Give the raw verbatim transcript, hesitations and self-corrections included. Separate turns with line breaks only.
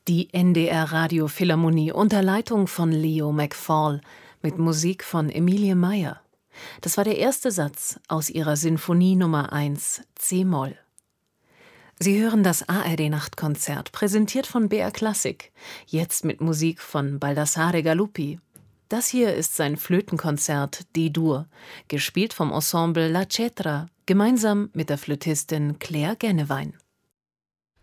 Die N D R Radiophilharmonie unter Leitung von Leo McFall mit Musik von Emilie Meier. Das war der erste Satz aus ihrer Sinfonie Nummer eins C-Moll. Sie hören das A R D-Nachtkonzert, präsentiert von B R Klassik, jetzt mit Musik von Baldassare Galuppi. Das hier ist sein Flötenkonzert D-Dur, gespielt vom Ensemble La Cetra, gemeinsam mit der Flötistin Claire Gennewein.